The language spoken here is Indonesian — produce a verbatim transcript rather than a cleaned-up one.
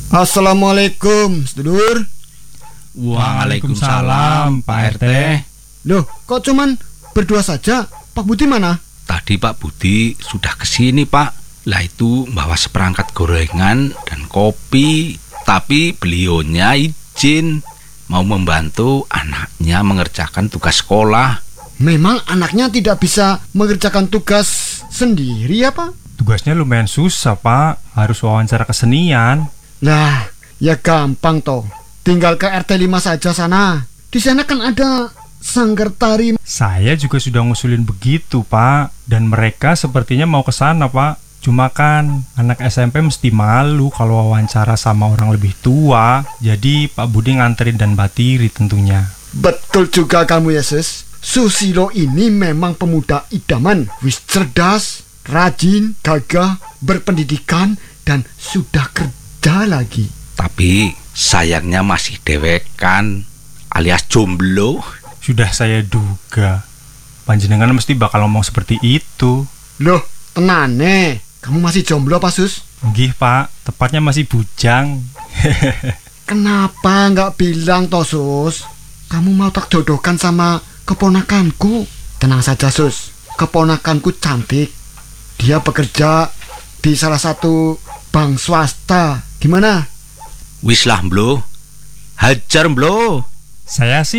Assalamualaikum, sedulur. Waalaikumsalam, Pak R T. Loh, kok cuman berdua saja? Pak Budi mana? Tadi Pak Budi sudah kesini, Pak. Lah itu bawa seperangkat gorengan dan kopi. Tapi beliaunya izin mau membantu anaknya mengerjakan tugas sekolah. Memang anaknya tidak bisa mengerjakan tugas sendiri ya, Pak? Tugasnya lumayan susah, Pak. Harus wawancara kesenian. Lah, ya gampang toh. Tinggal ke R T lima saja sana. Di sana kan ada sanggar tari. Saya juga sudah ngusulin begitu, Pak. Dan mereka sepertinya mau ke sana, Pak. Cuma kan anak S M P mesti malu kalau wawancara sama orang lebih tua. Jadi Pak Budi nganterin dan batiri tentunya. Betul juga kamu, Yesus. Susilo ini memang pemuda idaman. Wis cerdas, rajin, gagah, berpendidikan, dan sudah kerja lagi. Tapi sayangnya masih dewekan alias jomblo. Sudah saya duga panjenengan mesti bakal ngomong seperti itu. Loh, tenane, kamu masih jomblo apa, Sus? Nggih, Pak, tepatnya masih bujang. Kenapa nggak bilang toh, Sus? Kamu mau tak jodohkan sama keponakanku? Tenang saja, Sus. Keponakanku cantik. Dia bekerja di salah satu bank swasta. Gimana? Wis lah, Mblo. Hajar, Mblo. Saya sih